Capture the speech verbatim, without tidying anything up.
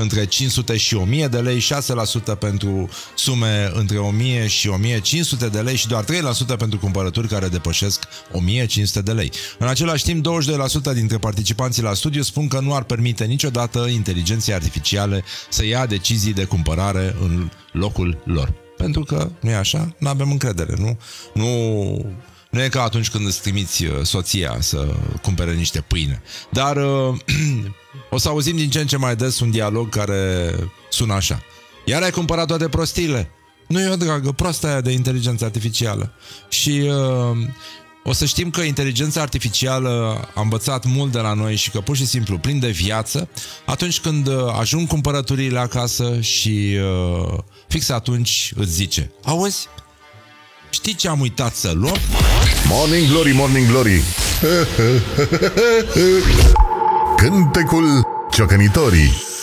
între cinci sute și o mie de lei, șase la sută pentru sume între o mie și o mie cinci sute de lei și doar trei la sută pentru cumpărături care depășesc o mie cinci sute de lei. În același timp, douăzeci și doi la sută dintre participanții la studiu spun că nu ar permite niciodată inteligenței artificiale să ia decizii de cumpărare în locul lor. Pentru că, nu e așa? Nu avem încredere, nu? Nu... Nu e ca atunci când îți trimiți soția să cumpere niște pâine. Dar uh, o să auzim din ce în ce mai des un dialog care sună așa. Iar ai cumpărat toate prostiile? Nu, eu, dragă, proasta aia de inteligență artificială. Și uh, o să știm că inteligența artificială a învățat mult de la noi și că pur și simplu prinde viață atunci când ajung cumpărăturile acasă și uh, fix atunci îți zice: auzi? Știi ce am uitat să luăm? Morning Glory, Morning Glory. Cântecul ciocănitorii.